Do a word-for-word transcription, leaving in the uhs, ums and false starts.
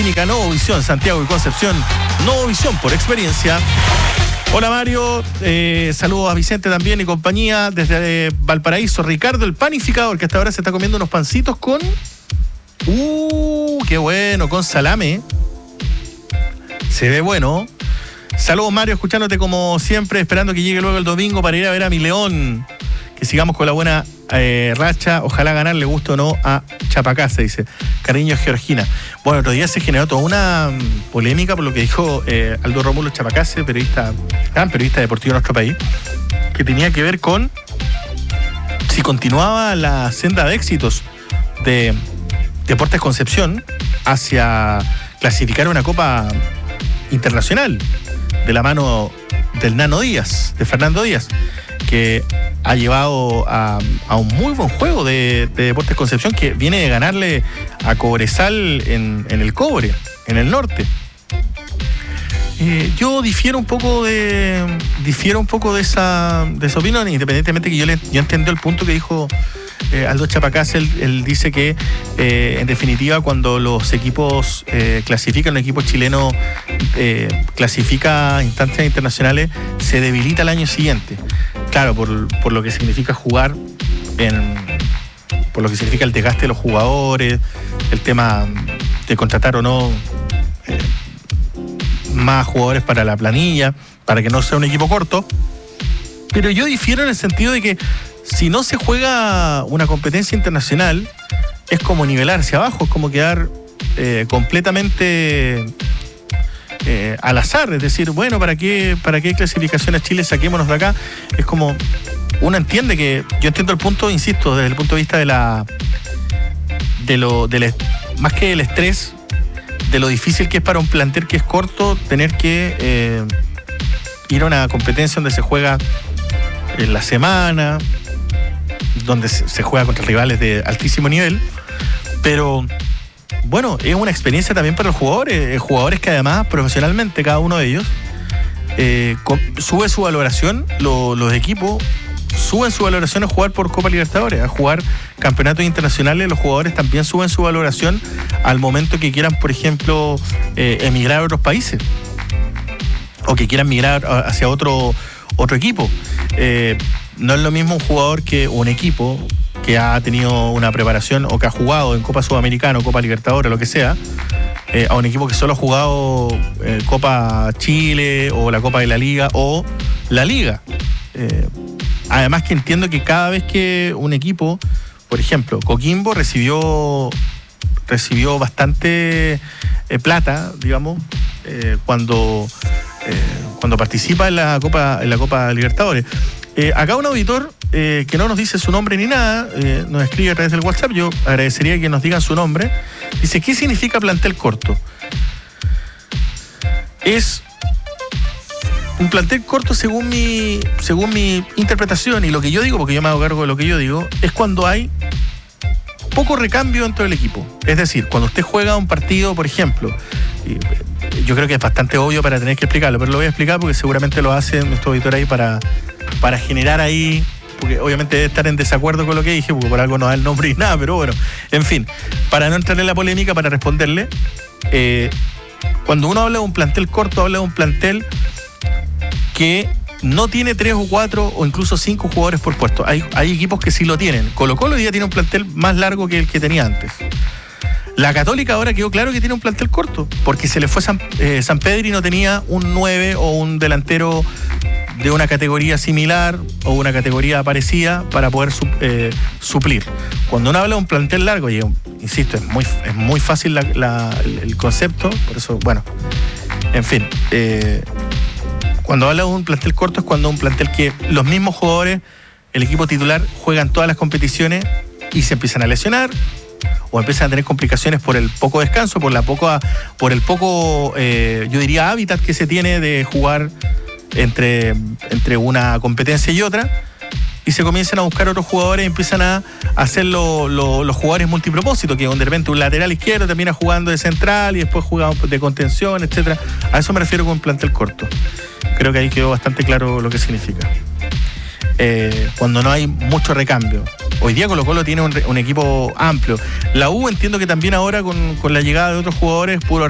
Clínica Novovisión, Santiago y Concepción. Novovisión por experiencia. Hola Mario, eh, saludos a Vicente también y compañía desde eh, Valparaíso. Ricardo, el panificador, que hasta ahora se está comiendo unos pancitos con... ¡Uh! ¡Qué bueno! Con salame. Se ve bueno. Saludos Mario, escuchándote como siempre, esperando que llegue luego el domingo para ir a ver a mi León. Que sigamos con la buena eh, racha. Ojalá ganar, le guste o no a Chapacase, dice. Cariño Georgina. Bueno, otro día se generó toda una um, polémica por lo que dijo eh, Aldo Rómulo Chapacase, periodista, gran periodista deportivo de nuestro país, que tenía que ver con si continuaba la senda de éxitos de Deportes Concepción hacia clasificar una Copa Internacional de la mano del Nano Díaz, de Fernando Díaz, que ha llevado a, a un muy buen juego de, de Deportes Concepción, que viene de ganarle a Cobresal en, en el Cobre, en el norte. Eh, yo difiero un poco de difiero un poco de esa, de esa opinión, independientemente que yo, le, yo entendí el punto que dijo eh, Aldo Chapacase. Él, él dice que eh, en definitiva cuando los equipos eh, clasifican, un equipo chileno eh, clasifica a instancias internacionales, se debilita el año siguiente. Claro, por, por lo que significa jugar en, por lo que significa el desgaste de los jugadores, el tema de contratar o no eh, más jugadores para la planilla, para que no sea un equipo corto. Pero yo difiero en el sentido de que si no se juega una competencia internacional, es como nivelarse abajo, es como quedar eh, completamente eh, al azar. Es decir, bueno, ¿para qué, para qué clasificaciones Chile? Saquémonos de acá. Es como, uno entiende que, yo entiendo el punto, insisto, desde el punto de vista de la, de lo, del, más que del estrés, de lo difícil que es para un plantel que es corto tener que eh, ir a una competencia donde se juega en la semana, donde se juega contra rivales de altísimo nivel, pero bueno, es una experiencia también para los jugadores, jugadores que además profesionalmente cada uno de ellos eh, sube su valoración, lo, los equipos suben su valoración a jugar por Copa Libertadores, a jugar campeonatos internacionales. Los jugadores también suben su valoración al momento que quieran, por ejemplo, eh, emigrar a otros países o que quieran migrar hacia otro, otro equipo. Eh, no es lo mismo un jugador que un equipo que ha tenido una preparación o que ha jugado en Copa Sudamericana o Copa Libertadores, lo que sea, eh, a un equipo que solo ha jugado eh, Copa Chile o la Copa de la Liga o la Liga. Eh, Además que entiendo que cada vez que un equipo, por ejemplo, Coquimbo recibió recibió bastante eh, plata, digamos, eh, cuando, eh, cuando participa en la Copa, en la Copa Libertadores. Eh, acá un auditor eh, que no nos dice su nombre ni nada, eh, nos escribe a través del WhatsApp, yo agradecería que nos digan su nombre. Dice, ¿qué significa plantel corto? Es... un plantel corto, según mi según mi interpretación y lo que yo digo, porque yo me hago cargo de lo que yo digo, es cuando hay poco recambio dentro del equipo. Es decir, cuando usted juega un partido, por ejemplo, yo creo que es bastante obvio para tener que explicarlo, pero lo voy a explicar porque seguramente lo hace nuestro auditor ahí para, para generar ahí, porque obviamente debe estar en desacuerdo con lo que dije, porque por algo no da el nombre y nada, pero bueno, en fin, para no entrar en la polémica, para responderle, eh, cuando uno habla de un plantel corto, habla de un plantel que no tiene tres o cuatro o incluso cinco jugadores por puesto. Hay, hay equipos que sí lo tienen. Colo-Colo hoy día tiene un plantel más largo que el que tenía antes. La Católica ahora quedó claro que tiene un plantel corto, porque se le fue San, eh, San Pedro y no tenía un nueve o un delantero de una categoría similar o una categoría parecida para poder su, eh, suplir. Cuando uno habla de un plantel largo, y insisto, es muy, es muy fácil la, la, el concepto, por eso, bueno, en fin, eh, cuando habla de un plantel corto es cuando un plantel que los mismos jugadores, el equipo titular, juegan todas las competiciones y se empiezan a lesionar o empiezan a tener complicaciones por el poco descanso, por la poca, por el poco, eh, yo diría, hábitat que se tiene de jugar entre, entre una competencia y otra, y se comienzan a buscar otros jugadores y empiezan a hacer lo, lo, los jugadores multipropósitos, que de repente un lateral izquierdo termina jugando de central y después juega de contención, etcétera. A eso me refiero con un plantel corto. Creo que ahí quedó bastante claro lo que significa. Eh, cuando no hay mucho recambio. Hoy día Colo-Colo tiene un, un equipo amplio. La U entiendo que también ahora con, con la llegada de otros jugadores pudo